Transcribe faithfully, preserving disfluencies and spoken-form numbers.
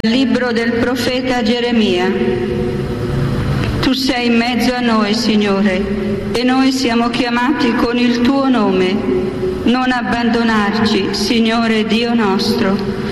Libro del profeta Geremia. Tu sei in mezzo a noi, Signore, e noi siamo chiamati con il tuo nome. Non abbandonarci, Signore Dio nostro.